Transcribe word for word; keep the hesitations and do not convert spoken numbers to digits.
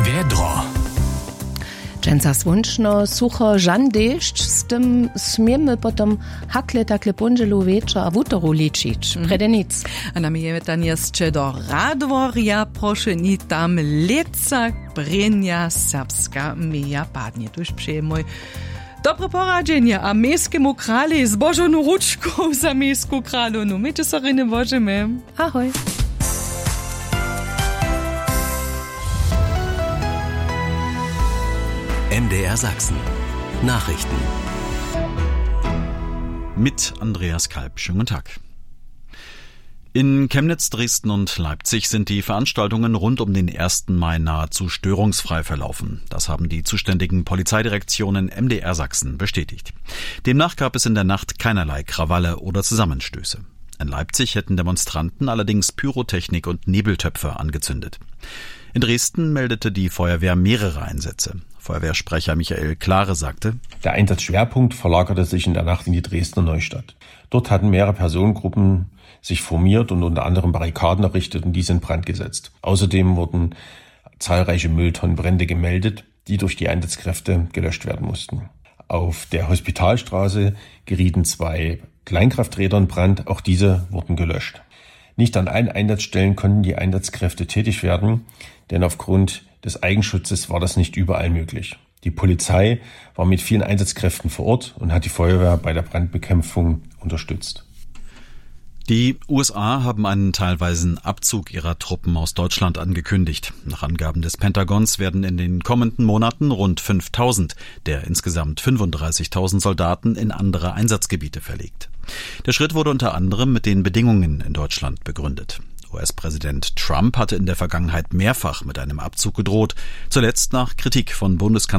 Wer dran? Jensas Wunschno sucho Jan dešć, s tym smiemy potem hakle takle punželu večer a vutoro ličić. Predenic. A nam je tam jeszcze do Radworja, proszę ni tam leca brenja serbska meja padnie. Tuż przyjemoj. Dobre poradzenie a meskemu krali z Bożoną ruczką za mesku kralonu. My cię sorry nie możemy. Ahoj. M D R Sachsen. Nachrichten. Mit Andreas Kalb. Schönen guten Tag. In Chemnitz, Dresden und Leipzig sind die Veranstaltungen rund um den ersten Mai nahezu störungsfrei verlaufen. Das haben die zuständigen Polizeidirektionen M D R Sachsen bestätigt. Demnach gab es in der Nacht keinerlei Krawalle oder Zusammenstöße. In Leipzig hätten Demonstranten allerdings Pyrotechnik und Nebeltöpfe angezündet. In Dresden meldete die Feuerwehr mehrere Einsätze. Feuerwehrsprecher Michael Klare sagte: Der Einsatzschwerpunkt verlagerte sich in der Nacht in die Dresdner Neustadt. Dort hatten mehrere Personengruppen sich formiert und unter anderem Barrikaden errichtet und diese in Brand gesetzt. Außerdem wurden zahlreiche Mülltonnenbrände gemeldet, die durch die Einsatzkräfte gelöscht werden mussten. Auf der Hospitalstraße gerieten zwei Kleinkrafträder in Brand, auch diese wurden gelöscht. Nicht an allen Einsatzstellen konnten die Einsatzkräfte tätig werden, denn aufgrund des Eigenschutzes war das nicht überall möglich. Die Polizei war mit vielen Einsatzkräften vor Ort und hat die Feuerwehr bei der Brandbekämpfung unterstützt. Die U S A haben einen teilweisen Abzug ihrer Truppen aus Deutschland angekündigt. Nach Angaben des Pentagons werden in den kommenden Monaten rund fünftausend der insgesamt fünfunddreißigtausend Soldaten in andere Einsatzgebiete verlegt. Der Schritt wurde unter anderem mit den Bedingungen in Deutschland begründet. U S-Präsident Trump hatte in der Vergangenheit mehrfach mit einem Abzug gedroht, zuletzt nach Kritik von Bundeskanzler